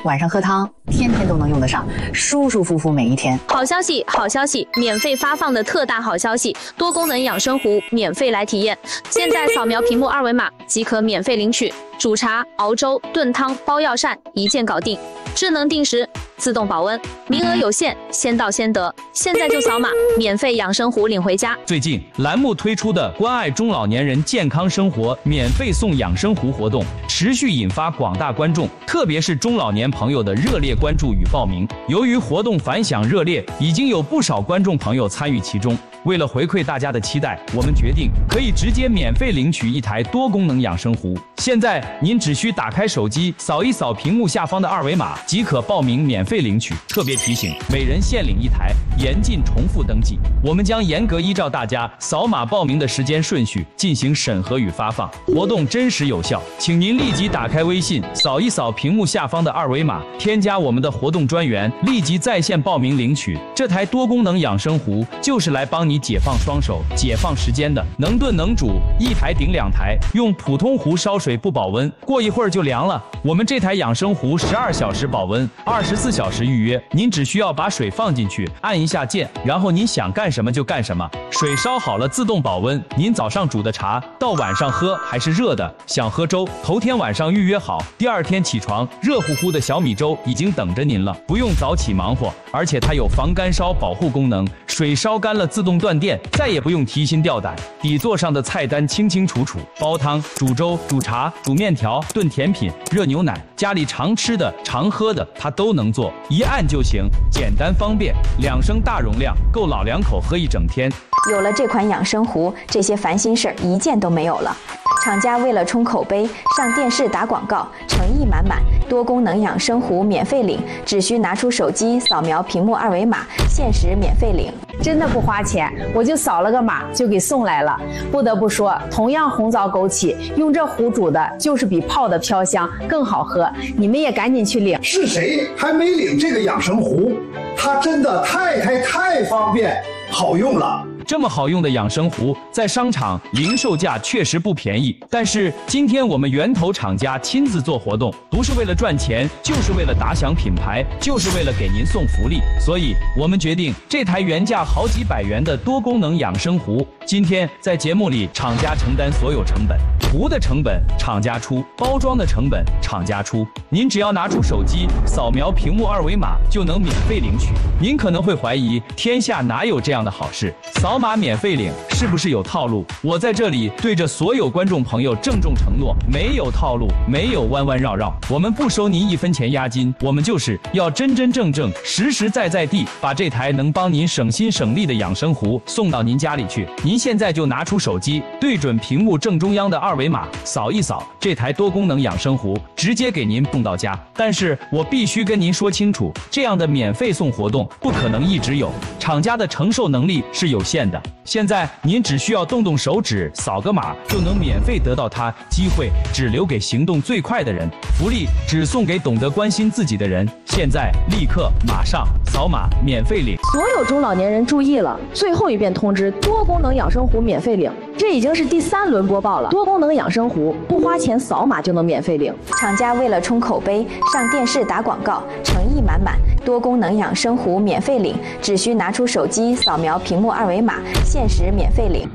晚上喝汤，天天都能用得上，舒舒服服每一天。 好消息，好消息！免费发放的特大好消息，多功能养生壶免费来体验。现在扫描屏幕二维码即可免费领取，煮茶、熬粥、炖汤、煲药膳一键搞定，智能定时，自动保温，名额有限，先到先得。现在就扫码，免费养生壶领回家。 最近栏目推出的关爱中老年人健康生活免费送养生壶活动，持续引发广大观众，特别是中老年朋友的热烈关注与报名。由于活动反响热烈，已经有不少观众朋友参与其中。为了回馈大家的期待，我们决定可以直接免费领取一台多功能养生壶。现在您只需打开手机，扫一扫屏幕下方的二维码，即可报名免费领取。特别提醒，每人限领一台，严禁重复登记。我们将严格依照大家扫码报名的时间顺序进行审核与发放，活动真实有效。请您立即打开微信，扫一扫屏幕下方的二维码，添加我们的活动专员，立即在线报名领取。这台多功能养生壶就是来帮你解放双手、解放时间的，能炖能煮，一台顶两台。用普通壶烧水不保温，过一会儿就凉了。我们这台养生壶12小时保温，24小时预约。您只需要把水放进去，按一下键，然后您想干什么就干什么。水烧好了自动保温，您早上煮的茶到晚上喝还是热的。想喝粥，头天晚上预约好，第二天起床，热乎乎的小米粥已经等着您了，不用早起忙活。而且它有防干烧保护功能，水烧干了自动断电，再也不用提心吊胆。底座上的菜单清清楚楚，煲汤、煮粥、煮茶、煮面条、炖甜品、热牛奶，家里常吃的、常喝的，它都能做，一按就行，简单方便。2升大容量，够老两口喝一整天。 有了这款养生壶，这些烦心事儿一件都没有了。厂家为了冲口碑，上电视打广告，诚意满满。多功能养生壶免费领，只需拿出手机扫描屏幕二维码，限时免费领。 真的不花钱，我就扫了个码就给送来了。不得不说，同样红枣枸杞，用这壶煮的就是比泡的飘香更好喝。你们也赶紧去领。 是谁还没领这个养生壶？它真的太方便好用了。 这么好用的养生壶，在商场零售价确实不便宜，但是今天我们源头厂家亲自做活动，不是为了赚钱，就是为了打响品牌，就是为了给您送福利。所以我们决定，这台原价好几百元的多功能养生壶，今天在节目里厂家承担所有成本，壶的成本厂家出，包装的成本厂家出。您只要拿出手机扫描屏幕二维码就能免费领取。您可能会怀疑，天下哪有这样的好事？扫码免费领是不是有套路？我在这里对着所有观众朋友郑重承诺，没有套路，没有弯弯绕绕，我们不收您1分钱押金，我们就是要真真正正、实实在在地把这台能帮您省心省力的养生壶送到您家里去。您现在就拿出手机，对准屏幕正中央的二维码，扫一扫，这台多功能养生壶直接给您送到家。但是我必须跟您说清楚，这样的免费送活动不可能一直有，厂家的承受能力是有限的。现在您只需要动动手指，扫个码就能免费得到它，机会只留给行动最快的人，福利只送给懂得关心自己的人。现在立刻马上扫码免费领。 所有中老年人注意了，最后一遍通知，多功能养生壶免费领。这已经是第3轮播报了，多功能养生壶不花钱，扫码就能免费领。 厂家为了冲口碑，上电视打广告，诚意满满。多功能养生壶免费领，只需拿出手机扫描屏幕二维码，限时免费领。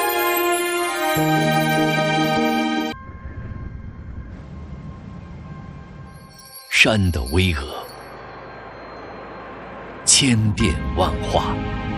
山的巍峨，千变万化，